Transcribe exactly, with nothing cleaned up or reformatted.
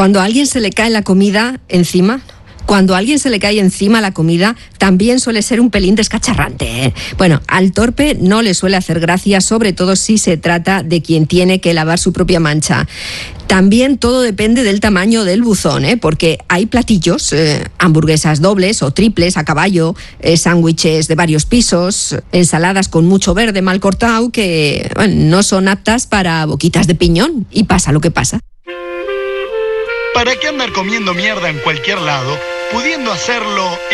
Cuando a alguien se le cae la comida encima... Cuando a alguien se le cae encima la comida, también suele ser un pelín descacharrante, ¿eh? Bueno, al torpe no le suele hacer gracia, sobre todo si se trata de quien tiene que lavar su propia mancha. También todo depende del tamaño del buzón, ¿eh? Porque hay platillos, eh, hamburguesas dobles o triples a caballo, eh, sándwiches de varios pisos, ensaladas con mucho verde mal cortado que bueno, no son aptas para boquitas de piñón, y pasa lo que pasa. ¿Para qué andar comiendo mierda en cualquier lado, pudiendo hacerlo